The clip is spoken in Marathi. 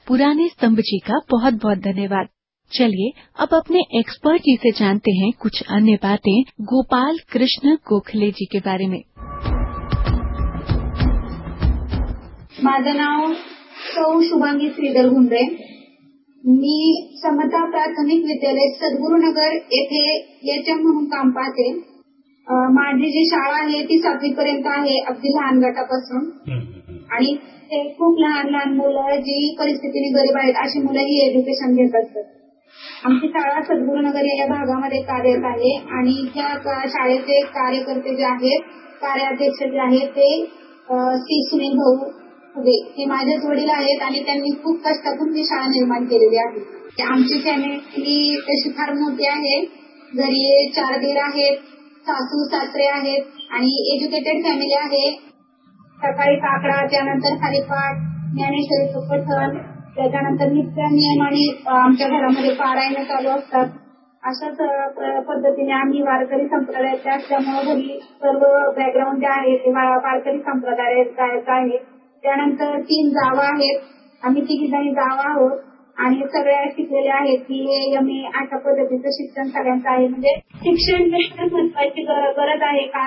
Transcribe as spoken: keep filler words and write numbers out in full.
पुराने स्तंभ जी का बहुत बहुत धन्यवाद। चलिए अब अपने एक्सपर्ट जी से जानते हैं कुछ अन्य बातें गोपाल कृष्ण गोखले जी के बारे में। माझं नाव सौ शुभांगी श्रीधर गुंडे। मी समता प्राथमिक विद्यालय सद्गुरुनगर येथे एचएम म्हणून काम पाहते। माझी जी शाळा आहे ती सातवी पर्यंत आहे, अगदी लहान गटापासून। आणि ते खूप लहान लहान मुलं जी परिस्थितीने गरीब आहेत अशी मुलं ही एज्युकेशन घेत असतात। आमची शाळा सद्गुरुनगर या भागामध्ये कार्यरत आहे आणि त्या शाळेचे कार्यकर्ते जे आहेत, कार्याध्यक्ष जे आहेत ते श्री सुनील भाऊ फुगे हे माझेच वडील आहेत आणि त्यांनी खूप कष्टातून ती शाळा निर्माण केलेली आहे। आमची फॅमिली तशी फार मोठी आहे। घरी चार दीर आहेत, सासू सासरे आहेत आणि एज्युकेटेड फॅमिली आहे। सकाळी काकडा, त्यानंतर हरिपाठ, ज्ञानेश्वरीचं पठण, त्याच्यानंतर नित्य नियमाने आमच्या घरामध्ये पारायण चालू असतात। अशाच पद्धतीने आम्ही वारकरी संप्रदायाचे असल्यामुळे घरी सर्व बॅकग्राऊंड जे आहे ते वारकरी संप्रदायाचं आहे। त्यानंतर तीन जावा आहेत, आम्ही तिघी जणी जावा आहोत आणि सगळ्या शिकलेल्या आहेत की एम ए अशा पद्धतीचं शिक्षण सगळ्यांचं आहे। म्हणजे शिक्षण महत्वाची गरज आहे का